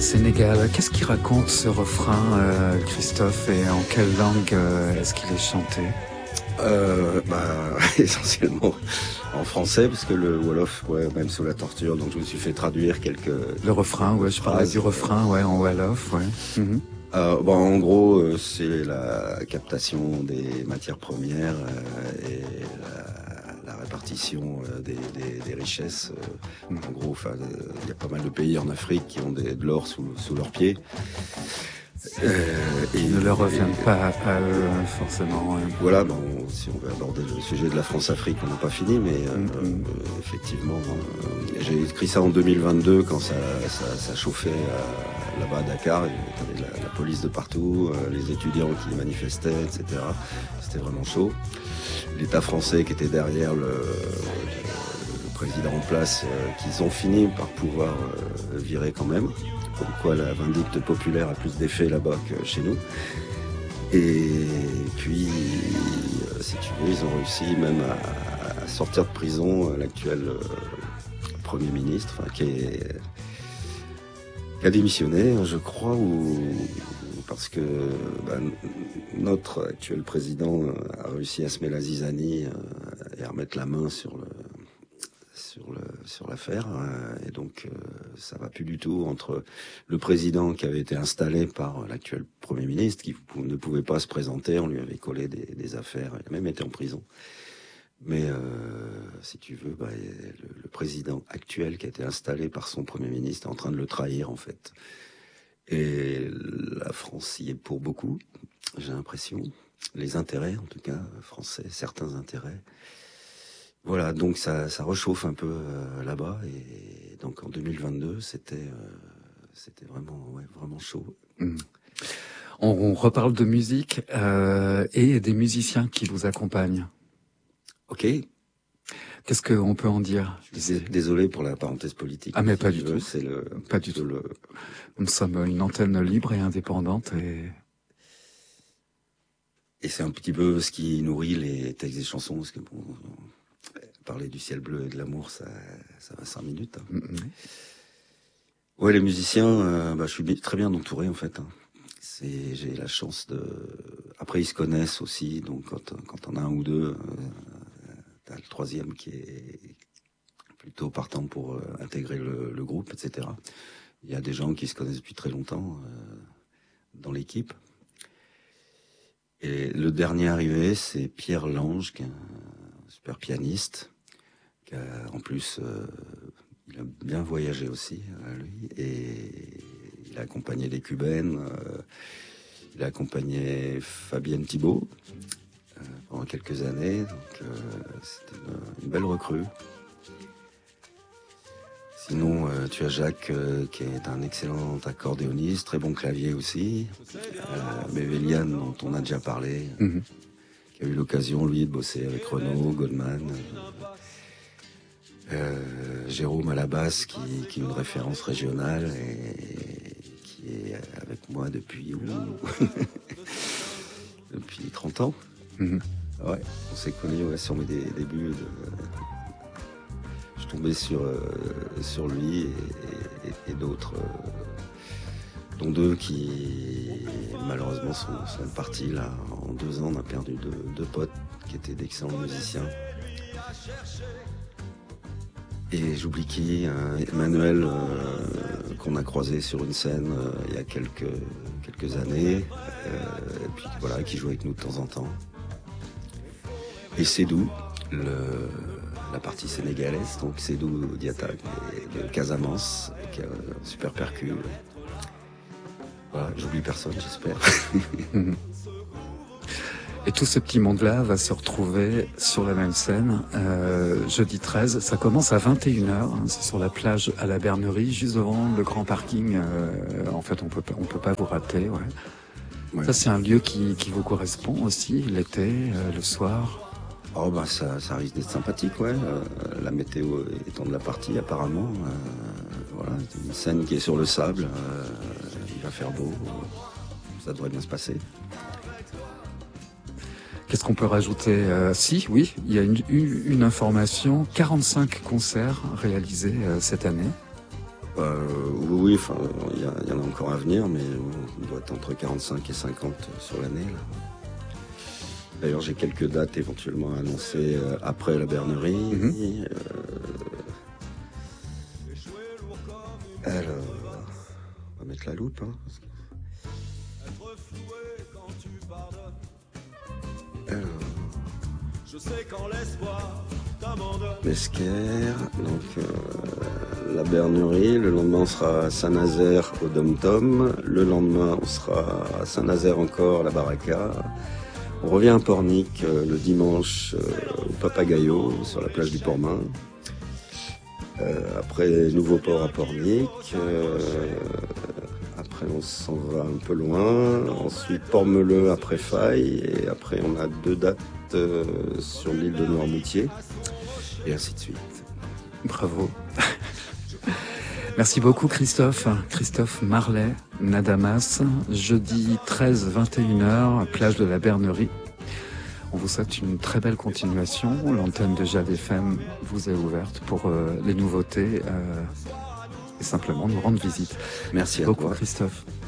Sénégal. Qu'est-ce qu'il raconte ce refrain, Christophe, et en quelle langue est-ce qu'il est chanté? Essentiellement en français, parce que le Wolof, même sous la torture, donc je me suis fait traduire quelques... Le refrain, je parlais du refrain, en Wolof, Mm-hmm. En gros, c'est la captation des matières premières et la répartition des richesses. En gros, il y a pas mal de pays en Afrique qui ont de l'or sous leurs pieds. Ils ne leur reviennent pas à eux, forcément. Voilà, si on veut aborder le sujet de la France-Afrique, on n'a pas fini, mais effectivement, j'ai écrit ça en 2022 quand ça chauffait là-bas à Dakar. Il y avait la police de partout, les étudiants qui manifestaient, etc. C'était vraiment chaud. L'État français qui était derrière le président en place, qu'ils ont fini par pouvoir virer quand même. Comme quoi la vindicte populaire a plus d'effet là-bas que chez nous. Et puis, si tu veux, ils ont réussi même à sortir de prison l'actuel Premier ministre, qui a démissionné, je crois, parce que notre actuel président a réussi à se mettre la zizanie et à remettre la main sur l'affaire, et donc ça va plus du tout entre le président qui avait été installé par l'actuel Premier ministre, qui ne pouvait pas se présenter, on lui avait collé des affaires, il a même été en prison. Mais si tu veux, le président actuel qui a été installé par son Premier ministre est en train de le trahir en fait. Et la France y est pour beaucoup, j'ai l'impression. Les intérêts, en tout cas, français, certains intérêts. Voilà, donc ça rechauffe un peu là-bas, et donc en 2022, c'était vraiment chaud. On reparle de musique et des musiciens qui vous accompagnent. Ok. Qu'est-ce qu'on peut en dire? Désolé pour la parenthèse politique. Ah mais pas du tout. Pas du tout. Nous sommes une antenne libre et indépendante et c'est un petit peu ce qui nourrit les textes des chansons, parce que parler du ciel bleu et de l'amour, ça va 5 minutes. Hein. Ouais, les musiciens, je suis très bien entouré en fait. Hein. J'ai la chance de... Après, ils se connaissent aussi, donc quand on a un ou deux, t'as le troisième qui est plutôt partant pour intégrer le groupe, etc. Il y a des gens qui se connaissent depuis très longtemps dans l'équipe. Et le dernier arrivé, c'est Pierre Lange, qui est un super pianiste. En plus, il a bien voyagé aussi, lui, et il a accompagné les Cubaines, il a accompagné Fabienne Thibault pendant quelques années, donc c'était une belle recrue. Sinon, tu as Jacques, qui est un excellent accordéoniste, très bon clavier aussi, Mévéliane, dont on a déjà parlé, qui a eu l'occasion, lui, de bosser avec Renaud, Goldman... Jérôme à la basse, qui est une référence régionale et qui est avec moi depuis 30 ans. Ouais, on s'est connus sur mes débuts. Je suis tombé sur lui et d'autres, dont deux qui malheureusement sont partis là. En 2 ans, on a perdu deux potes qui étaient d'excellents musiciens. Et j'oublie qui, Emmanuel, qu'on a croisé sur une scène il y a quelques années, et puis voilà, qui joue avec nous de temps en temps. Et Sédou, la partie sénégalaise, donc Sédou Diatta de Casamance, qui a un super percu. Voilà, j'oublie personne, j'espère. Et tout ce petit monde-là va se retrouver sur la même scène jeudi 13. Ça commence à 21h. Hein, c'est sur la plage à la Bernerie, juste devant le grand parking. En fait, on peut pas vous rater. Ouais. Ça, c'est un lieu qui vous correspond aussi, l'été, le soir. Oh ça risque d'être sympathique, ouais. La météo étant de la partie, apparemment. Voilà, c'est une scène qui est sur le sable. Il va faire beau. Ça devrait bien se passer. Qu'est-ce qu'on peut rajouter? Oui, il y a une information, 45 concerts réalisés cette année. Oui, oui, enfin, il y en a encore à venir, mais il doit être entre 45 et 50 sur l'année. Là. D'ailleurs, j'ai quelques dates éventuellement annoncées après la Bernerie. Alors, on va mettre la loupe. Hein. Alors, Mesquer, donc la Bernerie. Le lendemain, on sera à Saint-Nazaire au Dom-Tom. Le lendemain, on sera à Saint-Nazaire encore à la Baraka. On revient à Pornic le dimanche au Papagayo sur la plage du Portmain. Après, nouveau port à Pornic. Après, on s'en va un peu loin. Ensuite, Port-Melun après Faille. Et après, on a 2 dates sur l'île de Noirmoutier. Et ainsi de suite. Bravo. Merci beaucoup Christophe. Christophe Marlet, Nadamas, jeudi 13, 21h, plage de la Bernerie. On vous souhaite une très belle continuation. L'antenne de Jade FM vous est ouverte pour les nouveautés et simplement nous rendre visite. Merci beaucoup à toi. Christophe.